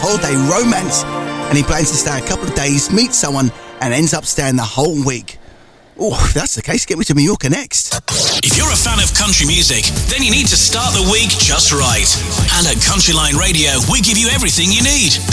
holiday romance, and he plans to stay a couple of days, meet someone, and ends up staying the whole week. Oh, if that's the case, get me to Mallorca next. If you're a fan of country music, then you need to start the week just right. And at Countryline Radio, we give you everything you need.